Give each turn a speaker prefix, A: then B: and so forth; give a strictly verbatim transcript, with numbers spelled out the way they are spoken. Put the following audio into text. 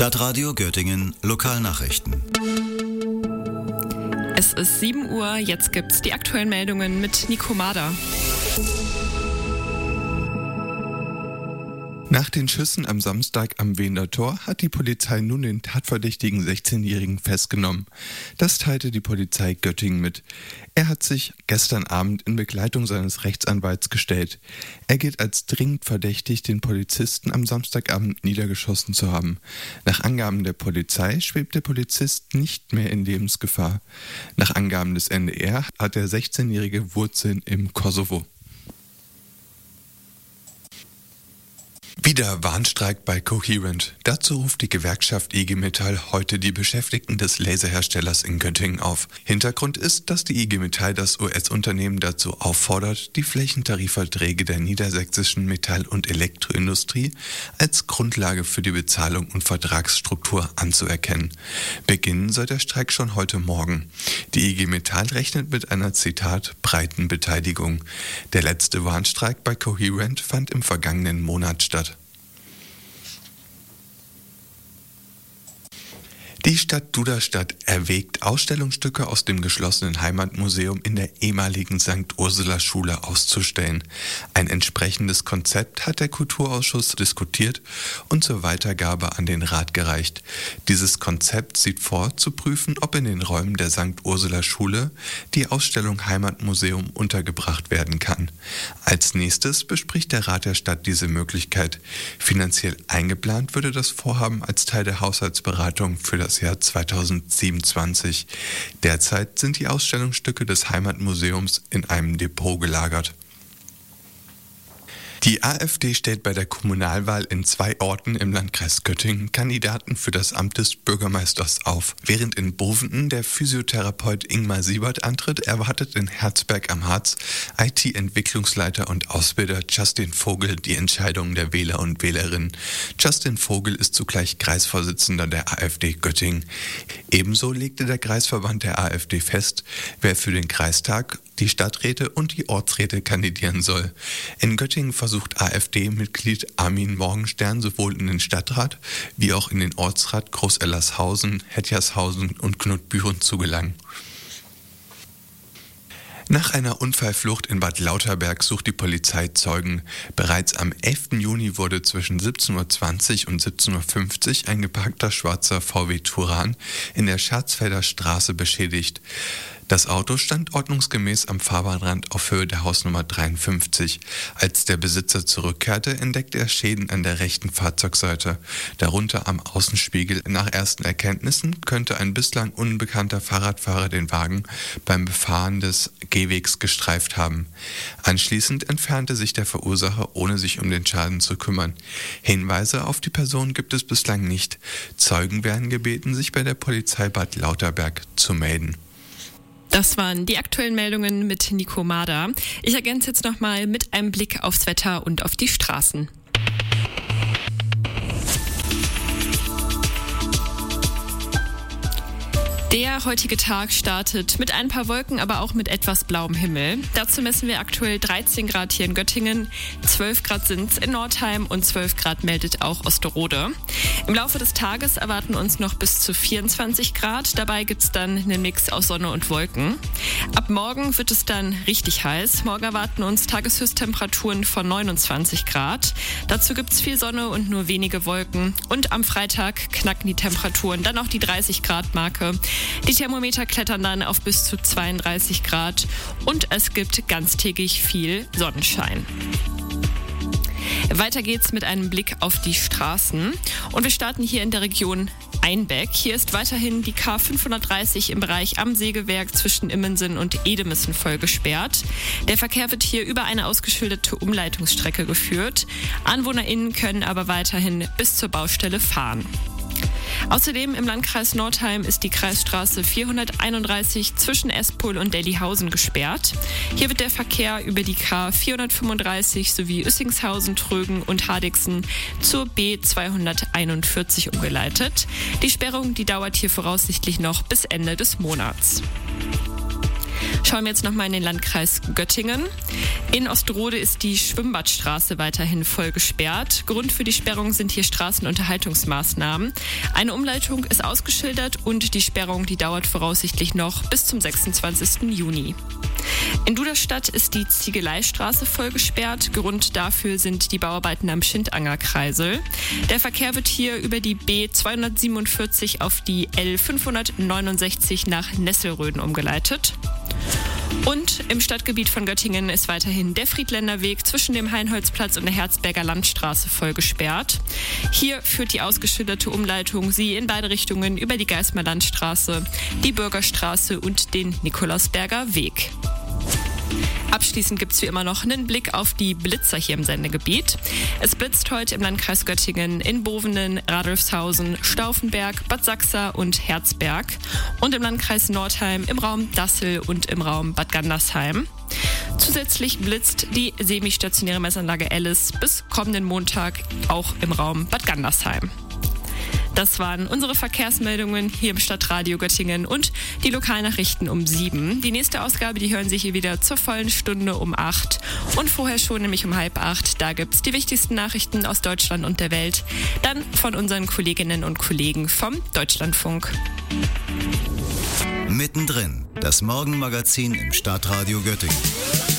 A: Stadtradio Göttingen Lokalnachrichten.
B: Es ist sieben Uhr, jetzt gibt's die aktuellen Meldungen mit Nico Mader.
C: Nach den Schüssen am Samstag am Wiener Tor hat die Polizei nun den tatverdächtigen sechzehnjährigen festgenommen. Das teilte die Polizei Göttingen mit. Er hat sich gestern Abend in Begleitung seines Rechtsanwalts gestellt. Er gilt als dringend verdächtig, den Polizisten am Samstagabend niedergeschossen zu haben. Nach Angaben der Polizei schwebt der Polizist nicht mehr in Lebensgefahr. Nach Angaben des N D R hat der sechzehnjährige Wurzeln im Kosovo. Wieder Warnstreik bei Coherent. Dazu ruft die Gewerkschaft I G Metall heute die Beschäftigten des Laserherstellers in Göttingen auf. Hintergrund ist, dass die I G Metall das U S-Unternehmen dazu auffordert, die Flächentarifverträge der niedersächsischen Metall- und Elektroindustrie als Grundlage für die Bezahlung und Vertragsstruktur anzuerkennen. Beginnen soll der Streik schon heute Morgen. Die I G Metall rechnet mit einer, Zitat, breiten Beteiligung. Der letzte Warnstreik bei Coherent fand im vergangenen Monat statt. Die Stadt Duderstadt erwägt, Ausstellungsstücke aus dem geschlossenen Heimatmuseum in der ehemaligen Sankt Ursula Schule auszustellen. Ein entsprechendes Konzept hat der Kulturausschuss diskutiert und zur Weitergabe an den Rat gereicht. Dieses Konzept sieht vor, zu prüfen, ob in den Räumen der Sankt Ursula Schule die Ausstellung Heimatmuseum untergebracht werden kann. Als nächstes bespricht der Rat der Stadt diese Möglichkeit. Finanziell eingeplant würde das Vorhaben als Teil der Haushaltsberatung für das Jahr zweitausendsiebenundzwanzig. Derzeit sind die Ausstellungsstücke des Heimatmuseums in einem Depot gelagert. Die AfD stellt bei der Kommunalwahl in zwei Orten im Landkreis Göttingen Kandidaten für das Amt des Bürgermeisters auf. Während in Bovenden der Physiotherapeut Ingmar Siebert antritt, erwartet in Herzberg am Harz I T-Entwicklungsleiter und Ausbilder Justin Vogel die Entscheidungen der Wähler und Wählerinnen. Justin Vogel ist zugleich Kreisvorsitzender der AfD Göttingen. Ebenso legte der Kreisverband der AfD fest, wer für den Kreistag, die Stadträte und die Ortsräte kandidieren soll. In Göttingen versucht AfD-Mitglied Armin Morgenstern sowohl in den Stadtrat wie auch in den Ortsrat Groß-Ellershausen, Hettershausen und Knutbüren zu gelangen. Nach einer Unfallflucht in Bad Lauterberg sucht die Polizei Zeugen. Bereits am elften Juni wurde zwischen siebzehn Uhr zwanzig und siebzehn Uhr fünfzig ein geparkter schwarzer V W Touran in der Scharzfelder Straße beschädigt. Das Auto stand ordnungsgemäß am Fahrbahnrand auf Höhe der Hausnummer dreiundfünfzig. Als der Besitzer zurückkehrte, entdeckte er Schäden an der rechten Fahrzeugseite, darunter am Außenspiegel. Nach ersten Erkenntnissen könnte ein bislang unbekannter Fahrradfahrer den Wagen beim Befahren des Gehwegs gestreift haben. Anschließend entfernte sich der Verursacher, ohne sich um den Schaden zu kümmern. Hinweise auf die Person gibt es bislang nicht. Zeugen werden gebeten, sich bei der Polizei Bad Lauterberg zu melden.
B: Das waren die aktuellen Meldungen mit Nico Mader. Ich ergänze jetzt nochmal mit einem Blick aufs Wetter und auf die Straßen. Der heutige Tag startet mit ein paar Wolken, aber auch mit etwas blauem Himmel. Dazu messen wir aktuell dreizehn Grad hier in Göttingen, zwölf Grad sind es in Nordheim und zwölf Grad meldet auch Osterode. Im Laufe des Tages erwarten uns noch bis zu vierundzwanzig Grad. Dabei gibt es dann einen Mix aus Sonne und Wolken. Ab morgen wird es dann richtig heiß. Morgen erwarten uns Tageshöchsttemperaturen von neunundzwanzig Grad. Dazu gibt es viel Sonne und nur wenige Wolken. Und am Freitag knacken die Temperaturen dann auch die dreißig Grad Marke. Die Thermometer klettern dann auf bis zu zweiunddreißig Grad und es gibt ganztägig viel Sonnenschein. Weiter geht's mit einem Blick auf die Straßen und wir starten hier in der Region Einbeck. Hier ist weiterhin die K fünfhundertdreißig im Bereich am Sägewerk zwischen Immensen und Edemissen voll gesperrt. Der Verkehr wird hier über eine ausgeschilderte Umleitungsstrecke geführt. AnwohnerInnen können aber weiterhin bis zur Baustelle fahren. Außerdem im Landkreis Nordheim ist die Kreisstraße vierhunderteinunddreißig zwischen Espol und Delihausen gesperrt. Hier wird der Verkehr über die K vierhundertfünfunddreißig sowie Üssingshausen, Trögen und Hardixen zur B zweihunderteinundvierzig umgeleitet. Die Sperrung, die dauert hier voraussichtlich noch bis Ende des Monats. Schauen wir jetzt nochmal in den Landkreis Göttingen. In Osterode ist die Schwimmbadstraße weiterhin voll gesperrt. Grund für die Sperrung sind hier Straßenunterhaltungsmaßnahmen. Eine Umleitung ist ausgeschildert und die Sperrung, die dauert voraussichtlich noch bis zum sechsundzwanzigsten Juni. In Duderstadt ist die Ziegeleistraße voll gesperrt. Grund dafür sind die Bauarbeiten am Schindanger-Kreisel. Der Verkehr wird hier über die B zweihundertsiebenundvierzig auf die L fünfhundertneunundsechzig nach Nesselröden umgeleitet. Und im Stadtgebiet von Göttingen ist weiterhin der Friedländer Weg zwischen dem Heinholzplatz und der Herzberger Landstraße voll gesperrt. Hier führt die ausgeschilderte Umleitung sie in beide Richtungen über die Geismar Landstraße, die Bürgerstraße und den Nikolausberger Weg. Abschließend gibt es wie immer noch einen Blick auf die Blitzer hier im Sendegebiet. Es blitzt heute im Landkreis Göttingen in Bovenen, Radolfshausen, Stauffenberg, Bad Sachsa und Herzberg und im Landkreis Nordheim im Raum Dassel und im Raum Bad Gandersheim. Zusätzlich blitzt die semistationäre Messanlage Alice bis kommenden Montag auch im Raum Bad Gandersheim. Das waren unsere Verkehrsmeldungen hier im Stadtradio Göttingen und die Lokalnachrichten um sieben. Die nächste Ausgabe, die hören Sie hier wieder zur vollen Stunde um acht und vorher schon, nämlich um halb acht. Da gibt's die wichtigsten Nachrichten aus Deutschland und der Welt. Dann von unseren Kolleginnen und Kollegen vom Deutschlandfunk.
A: Mittendrin, das Morgenmagazin im Stadtradio Göttingen.